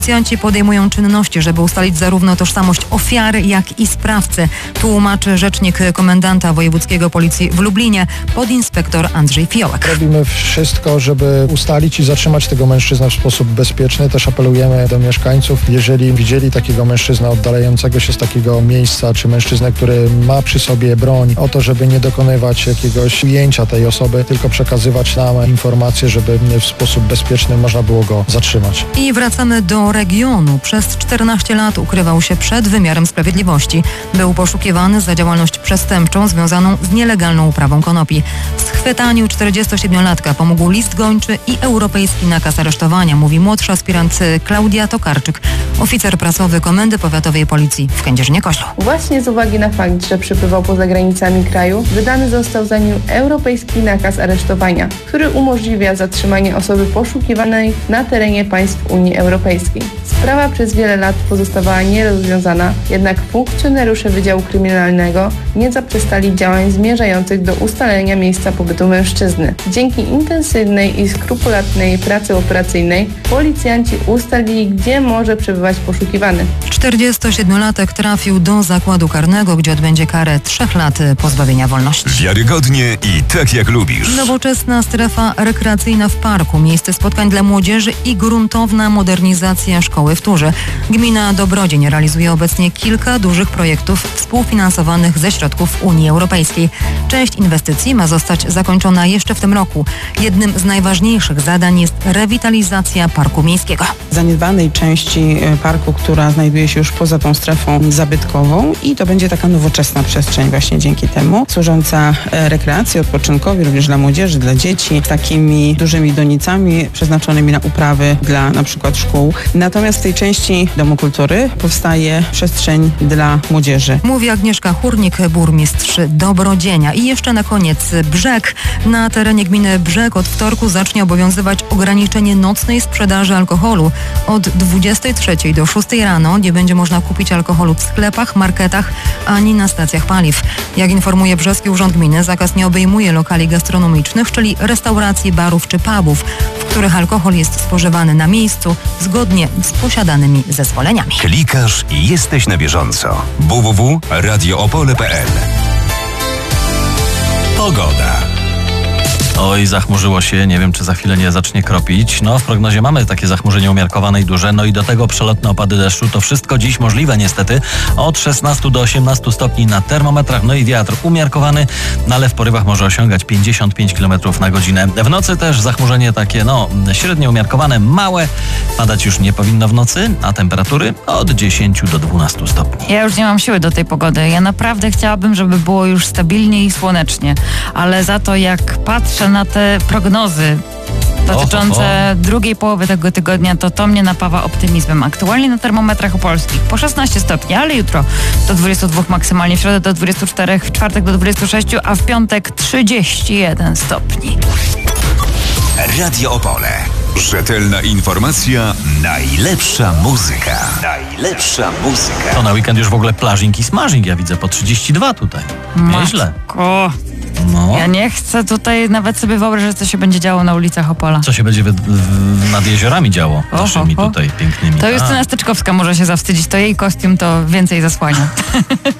Policjanci podejmują czynności, żeby ustalić zarówno tożsamość ofiary, jak i sprawcy. Tłumaczy rzecznik komendanta wojewódzkiego policji w Lublinie, podinspektor Andrzej Fiołek. Robimy wszystko, żeby ustalić i zatrzymać tego mężczyznę w sposób bezpieczny. Też apelujemy do mieszkańców, jeżeli widzieli takiego mężczyznę oddalającego się z takiego miejsca, czy mężczyznę, który ma przy sobie broń, o to, żeby nie dokonywać jakiegoś ujęcia tej osoby, tylko przekazywać nam informacje, żeby w sposób bezpieczny można było go zatrzymać. I wracamy do regionu. Przez 14 lat ukrywał się przed wymiarem sprawiedliwości. Był poszukiwany za działalność przestępczą związaną z nielegalną uprawą konopi. W schwytaniu 47-latka pomógł list gończy i europejski nakaz aresztowania, mówi młodszy aspirant Klaudia Tokarczyk, oficer prasowy Komendy Powiatowej Policji w Kędzierzynie-Koźlu. Właśnie z uwagi na fakt, że przebywał poza granicami kraju, wydany został za nim europejski nakaz aresztowania, który umożliwia zatrzymanie osoby poszukiwanej na terenie państw Unii Europejskiej. Sprawa przez wiele lat pozostawała nierozwiązana, jednak funkcjonariusze Wydziału Kryminalnego nie zaprzestali działań zmierzających do ustalenia miejsca pobytu mężczyzny. Dzięki intensywnej i skrupulatnej pracy operacyjnej policjanci ustalili, gdzie może przebywać poszukiwany. 47-latek trafił do zakładu karnego, gdzie odbędzie karę 3 lat pozbawienia wolności. Wiarygodnie i tak jak lubisz. Nowoczesna strefa rekreacyjna w parku, miejsce spotkań dla młodzieży i gruntowna modernizacja szkoły w Turze. Gmina Dobrodzień realizuje obecnie kilka dużych projektów współfinansowanych ze środków Unii Europejskiej. Część inwestycji ma zostać zakończona jeszcze w tym roku. Jednym z najważniejszych zadań jest rewitalizacja parku miejskiego. Zaniedbanej części parku, która znajduje się już poza tą strefą zabytkową i to będzie taka nowoczesna przestrzeń właśnie dzięki temu, służąca rekreacji, odpoczynkowi, również dla młodzieży, dla dzieci, z takimi dużymi donicami przeznaczonymi na uprawy dla na przykład szkół. Natomiast w tej części Domu Kultury powstaje przestrzeń dla młodzieży. Mówi Agnieszka Hurnik, burmistrz Dobrodzienia. I jeszcze na koniec Brzeg. Na terenie gminy Brzeg od wtorku zacznie obowiązywać ograniczenie nocnej sprzedaży alkoholu. Od 23 do 6 rano nie będzie można kupić alkoholu w sklepach, marketach ani na stacjach paliw. Jak informuje Brzeski Urząd Gminy, zakaz nie obejmuje lokali gastronomicznych, czyli restauracji, barów czy pubów, w których alkohol jest spożywany na miejscu zgodnie z posiadanymi zezwoleniami. Klikasz i jesteś na bieżąco. www.radioopole.pl. Pogoda. Oj, zachmurzyło się, nie wiem czy za chwilę nie zacznie kropić. No, w prognozie mamy takie zachmurzenie umiarkowane i duże, no i do tego przelotne opady deszczu. To wszystko dziś możliwe niestety. Od 16 do 18 stopni na termometrach, no i wiatr umiarkowany, no ale w porywach może osiągać 55 km na godzinę. W nocy też zachmurzenie takie, średnio umiarkowane, małe. Padać już nie powinno w nocy, a temperatury od 10 do 12 stopni. Ja już nie mam siły do tej pogody. Ja naprawdę chciałabym, żeby było już stabilnie i słonecznie, ale za to jak patrzę na te prognozy dotyczące drugiej połowy tego tygodnia, to mnie napawa optymizmem. Aktualnie na termometrach opolskich po 16 stopni, ale jutro do 22 maksymalnie, w środę do 24, w czwartek do 26, a w piątek 31 stopni. Radio Opole. Rzetelna informacja, najlepsza muzyka. Najlepsza muzyka. To na weekend już w ogóle plażing i smażing, ja widzę po 32 tutaj. Nieźle. Matko. No. Ja nie chcę tutaj nawet sobie wyobrażać, co się będzie działo na ulicach Opola. Co się będzie nad jeziorami działo, naszymi tutaj pięknymi. To Justyna Styczkowska może się zawstydzić, to jej kostium to więcej zasłania.